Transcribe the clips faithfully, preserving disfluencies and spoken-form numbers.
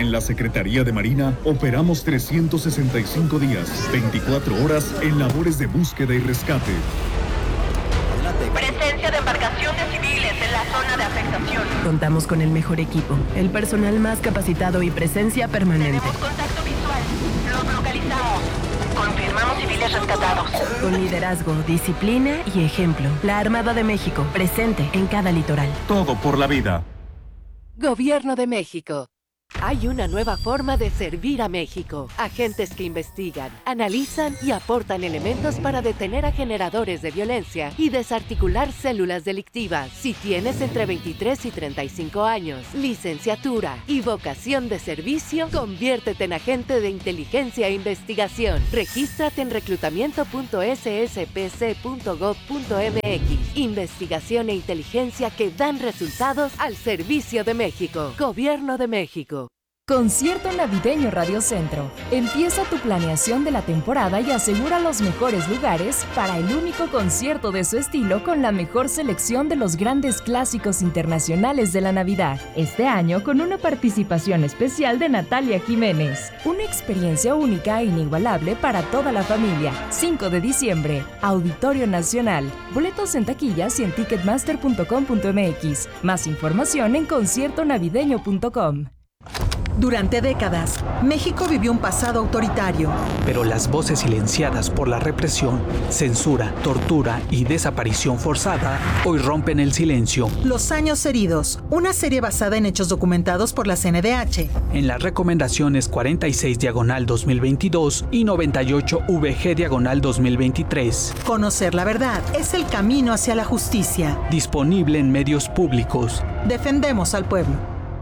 En la Secretaría de Marina operamos trescientos sesenta y cinco días, veinticuatro horas en labores de búsqueda y rescate. Presencia de embarcaciones civiles en la zona de afectación. Contamos con el mejor equipo, el personal más capacitado y presencia permanente. Tenemos contacto visual. Los localizamos. Confirmamos civiles rescatados. Con liderazgo, disciplina y ejemplo. La Armada de México, presente en cada litoral. Todo por la vida. Gobierno de México. Hay una nueva forma de servir a México. Agentes que investigan, analizan y aportan elementos para detener a generadores de violencia y desarticular células delictivas. Si tienes entre veintitrés y treinta y cinco años, licenciatura y vocación de servicio, conviértete en agente de inteligencia e investigación. Regístrate en reclutamiento punto s s p c punto gov punto m x. Investigación e inteligencia que dan resultados al servicio de México. Gobierno de México. Concierto Navideño Radio Centro. Empieza tu planeación de la temporada y asegura los mejores lugares para el único concierto de su estilo con la mejor selección de los grandes clásicos internacionales de la Navidad. Este año con una participación especial de Natalia Jiménez. Una experiencia única e inigualable para toda la familia. cinco de diciembre, Auditorio Nacional. Boletos en taquillas y en ticketmaster punto com punto m x. Más información en concierto navideño punto com. Durante décadas, México vivió un pasado autoritario. Pero las voces silenciadas por la represión, censura, tortura y desaparición forzada hoy rompen el silencio. Los años heridos, una serie basada en hechos documentados por la C N D H. En las recomendaciones cuarenta y seis diagonal dos mil veintidós y noventa y ocho V G diagonal dos mil veintitrés. Conocer la verdad es el camino hacia la justicia. Disponible en medios públicos. Defendemos al pueblo.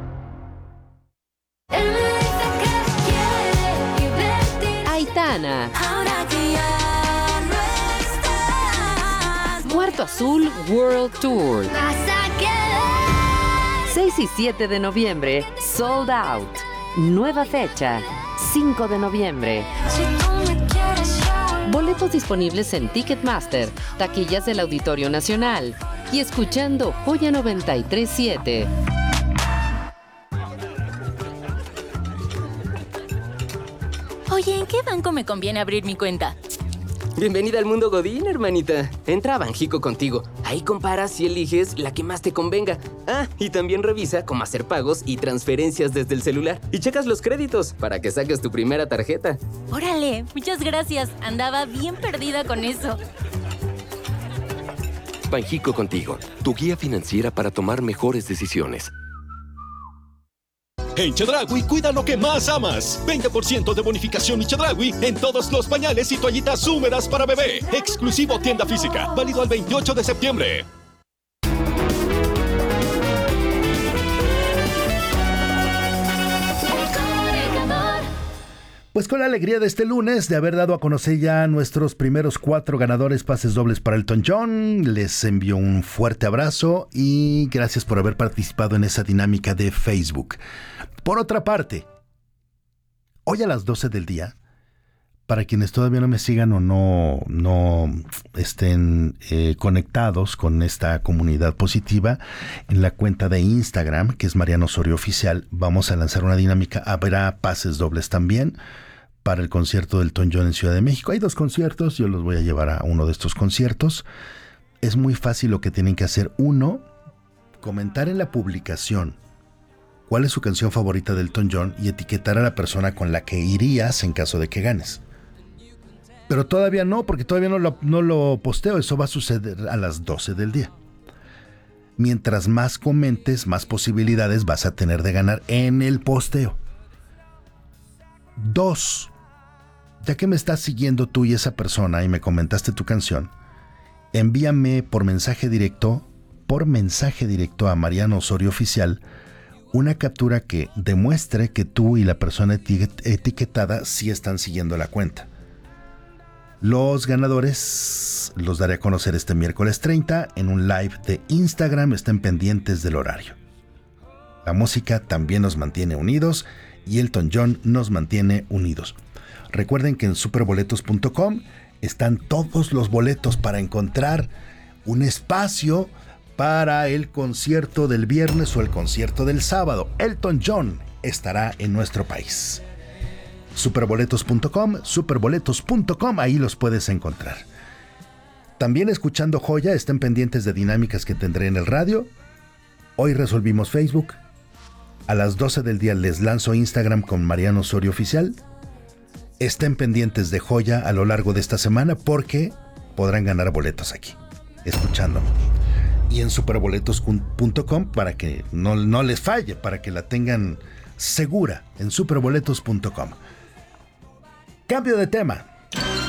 Aitana. Cuarto Azul World Tour. seis y siete de noviembre, Sold Out. Nueva fecha, cinco de noviembre. Boletos disponibles en Ticketmaster, taquillas del Auditorio Nacional y escuchando Joya noventa y tres siete. Oye, ¿en qué banco me conviene abrir mi cuenta? Bienvenida al mundo Godín, hermanita. Entra a Banjico contigo. Ahí comparas y eliges la que más te convenga. Ah, y también revisa cómo hacer pagos y transferencias desde el celular. Y checas los créditos para que saques tu primera tarjeta. Órale, muchas gracias. Andaba bien perdida con eso. Banjico contigo, tu guía financiera para tomar mejores decisiones. En Chedraui, cuida lo que más amas. veinte por ciento de bonificación y Chedraui en todos los pañales y toallitas húmedas para bebé. Exclusivo tienda física. Válido al veintiocho de septiembre. Pues con la alegría de este lunes de haber dado a conocer ya nuestros primeros cuatro ganadores pases dobles para Elton John, les envío un fuerte abrazo y gracias por haber participado en esa dinámica de Facebook. Por otra parte, hoy a las doce del día, para quienes todavía no me sigan o no, no estén eh, conectados con esta comunidad positiva, en la cuenta de Instagram, que es Mariano Osorio Oficial, vamos a lanzar una dinámica. Habrá pases dobles también para el concierto del Elton John en Ciudad de México. Hay dos conciertos, yo los voy a llevar a uno de estos conciertos. Es muy fácil lo que tienen que hacer. Uno, comentar en la publicación cuál es su canción favorita de Elton John y etiquetar a la persona con la que irías en caso de que ganes. Pero todavía no, porque todavía no lo, no lo posteo. Eso va a suceder a las doce del día. Mientras más comentes, más posibilidades vas a tener de ganar en el posteo. Dos, ya que me estás siguiendo tú y esa persona y me comentaste tu canción, envíame por mensaje directo, por mensaje directo a Mariano Osorio Oficial, una captura que demuestre que tú y la persona eti- etiquetada sí están siguiendo la cuenta. Los ganadores los daré a conocer este miércoles treinta en un live de Instagram. Estén pendientes del horario. La música también nos mantiene unidos y Elton John nos mantiene unidos. Recuerden que en superboletos punto com están todos los boletos para encontrar un espacio para el concierto del viernes o el concierto del sábado. Elton John estará en nuestro país. Superboletos punto com, superboletos punto com, ahí los puedes encontrar. También escuchando Joya, estén pendientes de dinámicas que tendré en el radio. Hoy resolvimos Facebook. A las doce del día les lanzo Instagram con Mariano Osorio Oficial. Estén pendientes de Joya a lo largo de esta semana porque podrán ganar boletos aquí, escuchándome. Y en superboletos punto com para que no, no les falle, para que la tengan segura en superboletos punto com. Cambio de tema.